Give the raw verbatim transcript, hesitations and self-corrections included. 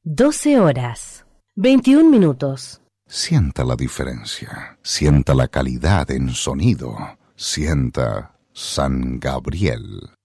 doce horas, veintiún minutos. Sienta la diferencia, sienta la calidad en sonido, sienta San Gabriel.